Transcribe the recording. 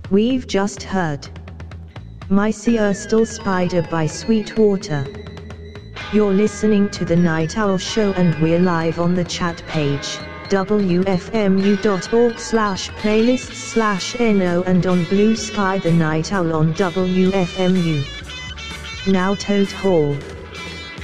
We've just heard My Siesta Spider by Sweetwater. You're listening to The Night Owl Show and we're live on the chat page, wfmu.org/playlists/no and on Blue Sky The Night Owl on WFMU. Now Toad Hall.